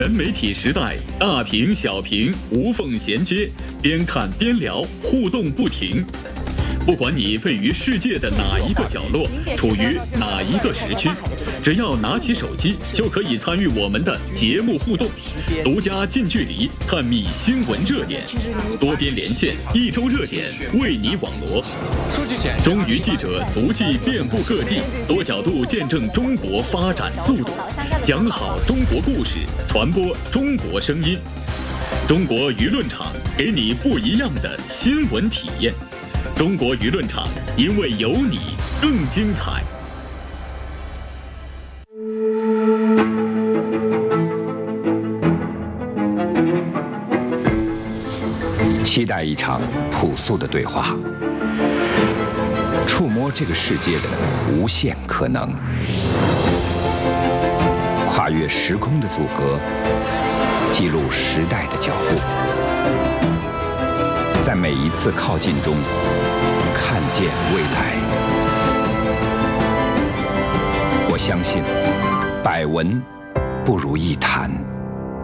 全媒体时代，大屏小屏无缝衔接，边看边聊，互动不停。不管你位于世界的哪一个角落，处于哪一个时区，只要拿起手机，就可以参与我们的节目互动，独家近距离探秘新闻热点，多边连线，一周热点为你网罗。中娱记者足迹遍布各地，多角度见证中国发展速度，讲好中国故事，传播中国声音。中国舆论场给你不一样的新闻体验。中国舆论场，因为有你更精彩。 期待一场朴素的对话，触摸这个世界的无限可能，跨越时空的阻隔，记录时代的脚步，在每一次靠近中看见未来。我相信，百闻不如一谈。